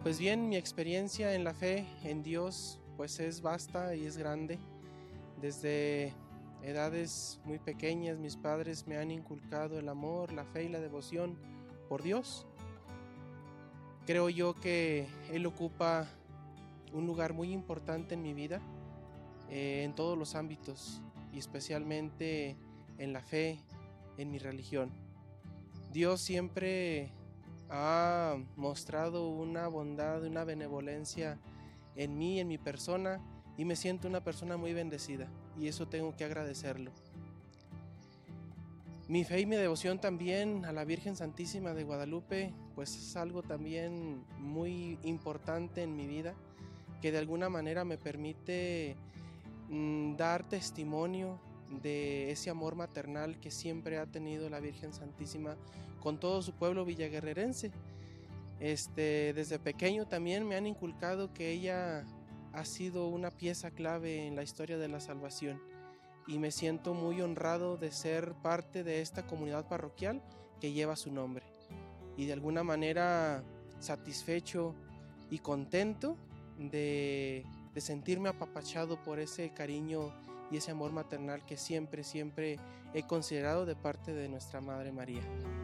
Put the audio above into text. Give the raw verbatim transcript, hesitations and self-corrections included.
Pues bien, mi experiencia en la fe en Dios pues es vasta y es grande. Desde edades muy pequeñas mis padres me han inculcado el amor, la fe y la devoción por Dios. Creo yo que Él ocupa un lugar muy importante en mi vida, eh, en todos los ámbitos y especialmente en la fe, en mi religión. Dios siempre ha mostrado una bondad, una benevolencia en mí, en mi persona, y me siento una persona muy bendecida, y eso tengo que agradecerlo. Mi fe y mi devoción también a la Virgen Santísima de Guadalupe, pues es algo también muy importante en mi vida, que de alguna manera me permite mm, dar testimonio de ese amor maternal que siempre ha tenido la Virgen Santísima con todo su pueblo villaguerrerense. Este, desde pequeño también me han inculcado que ella ha sido una pieza clave en la historia de la salvación, y me siento muy honrado de ser parte de esta comunidad parroquial que lleva su nombre, y de alguna manera satisfecho y contento de, de sentirme apapachado por ese cariño y ese amor maternal que siempre, siempre he considerado de parte de nuestra Madre María.